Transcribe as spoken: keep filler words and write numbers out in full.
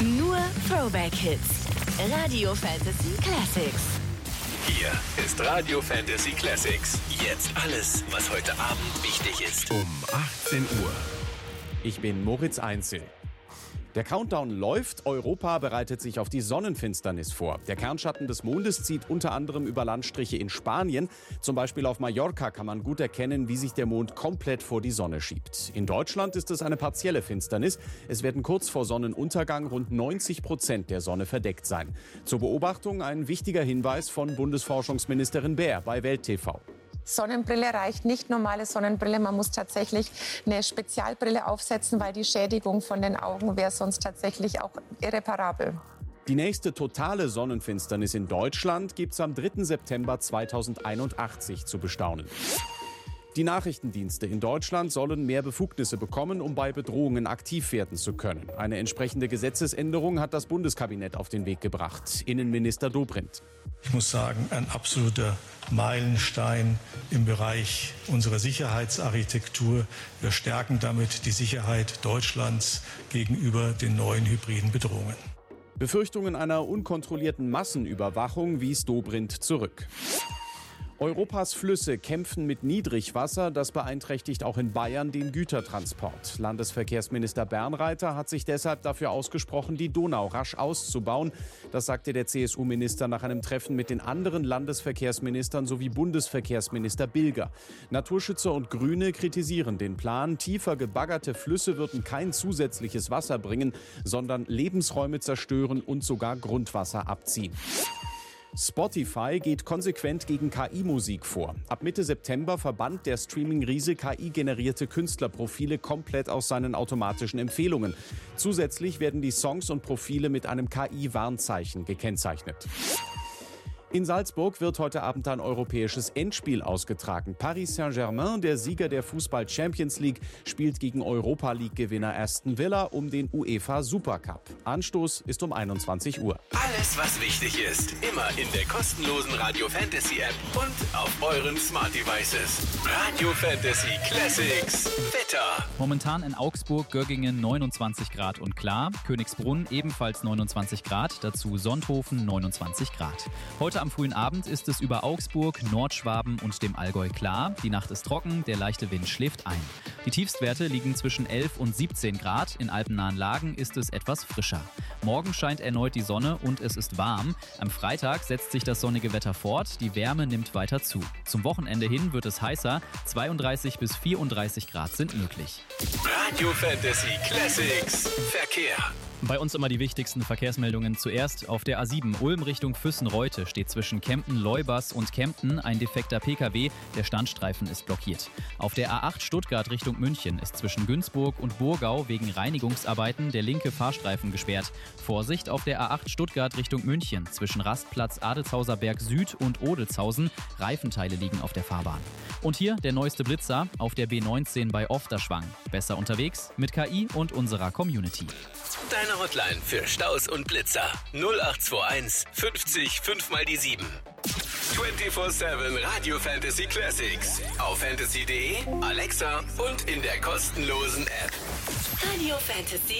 Nur Throwback-Hits. Radio Fantasy Classics. Hier ist Radio Fantasy Classics. Jetzt alles, was heute Abend wichtig ist. Um achtzehn Uhr. Ich bin Moritz Einzel. Der Countdown läuft. Europa bereitet sich auf die Sonnenfinsternis vor. Der Kernschatten des Mondes zieht unter anderem über Landstriche in Spanien. Zum Beispiel auf Mallorca kann man gut erkennen, wie sich der Mond komplett vor die Sonne schiebt. In Deutschland ist es eine partielle Finsternis. Es werden kurz vor Sonnenuntergang rund neunzig Prozent der Sonne verdeckt sein. Zur Beobachtung ein wichtiger Hinweis von Bundesforschungsministerin Baer bei Welt T V. Sonnenbrille reicht nicht, normale Sonnenbrille. Man muss tatsächlich eine Spezialbrille aufsetzen, weil die Schädigung von den Augen wäre sonst tatsächlich auch irreparabel. Die nächste totale Sonnenfinsternis in Deutschland gibt's am dritten September zweitausendeinundachtzig zu bestaunen. Die Nachrichtendienste in Deutschland sollen mehr Befugnisse bekommen, um bei Bedrohungen aktiv werden zu können. Eine entsprechende Gesetzesänderung hat das Bundeskabinett auf den Weg gebracht. Innenminister Dobrindt. Ich muss sagen, ein absoluter Meilenstein im Bereich unserer Sicherheitsarchitektur. Wir stärken damit die Sicherheit Deutschlands gegenüber den neuen hybriden Bedrohungen. Befürchtungen einer unkontrollierten Massenüberwachung wies Dobrindt zurück. Europas Flüsse kämpfen mit Niedrigwasser. Das beeinträchtigt auch in Bayern den Gütertransport. Landesverkehrsminister Bernreiter hat sich deshalb dafür ausgesprochen, die Donau rasch auszubauen. Das sagte der C S U-Minister nach einem Treffen mit den anderen Landesverkehrsministern sowie Bundesverkehrsminister Bilger. Naturschützer und Grüne kritisieren den Plan. Tiefer gebaggerte Flüsse würden kein zusätzliches Wasser bringen, sondern Lebensräume zerstören und sogar Grundwasser abziehen. Spotify geht konsequent gegen K I-Musik vor. Ab Mitte September verbannt der Streaming-Riese K I-generierte Künstlerprofile komplett aus seinen automatischen Empfehlungen. Zusätzlich werden die Songs und Profile mit einem K I-Warnzeichen gekennzeichnet. In Salzburg wird heute Abend ein europäisches Endspiel ausgetragen. Paris Saint-Germain, der Sieger der Fußball-Champions League, spielt gegen Europa-League-Gewinner Aston Villa um den UEFA Supercup. Anstoß ist um einundzwanzig Uhr. Alles, was wichtig ist, immer in der kostenlosen Radio Fantasy App und auf euren Smart Devices. Radio Fantasy Classics. Wetter. Momentan in Augsburg, Göggingen neunundzwanzig Grad und klar. Königsbrunn ebenfalls neunundzwanzig Grad, dazu Sonthofen neunundzwanzig Grad. Heute am frühen Abend ist es über Augsburg, Nordschwaben und dem Allgäu klar. Die Nacht ist trocken, der leichte Wind schläft ein. Die Tiefstwerte liegen zwischen elf und siebzehn Grad. In alpennahen Lagen ist es etwas frischer. Morgen scheint erneut die Sonne und es ist warm. Am Freitag setzt sich das sonnige Wetter fort. Die Wärme nimmt weiter zu. Zum Wochenende hin wird es heißer. zweiunddreißig bis vierunddreißig Grad sind möglich. Radio Fantasy Classics. Verkehr. Bei uns immer die wichtigsten Verkehrsmeldungen zuerst. Auf der A sieben Ulm Richtung Füssen-Reute steht zwischen Kempten-Leubers und Kempten ein defekter P K W. Der Standstreifen ist blockiert. Auf der A acht Stuttgart Richtung München ist zwischen Günzburg und Burgau wegen Reinigungsarbeiten der linke Fahrstreifen gesperrt. Vorsicht auf der A acht Stuttgart Richtung München. Zwischen Rastplatz Adelshauser Berg Süd und Odelshausen. Reifenteile liegen auf der Fahrbahn. Und hier der neueste Blitzer auf der B neunzehn bei Ofterschwang. Besser unterwegs mit K I und unserer Community. Deine Hotline für Staus und Blitzer null acht zwei eins fünfzig fünf mal die sieben. vierundzwanzig sieben Radio Fantasy Classics auf fantasy punkt de, Alexa und in der kostenlosen App. Radio Fantasy